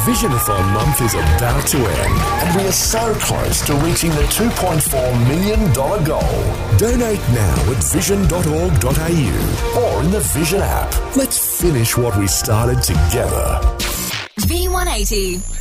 Visionathon month is about to end, and we are so close to reaching the $2.4 million goal. Donate now at vision.org.au or in the Vision app. Let's finish what we started together. V180.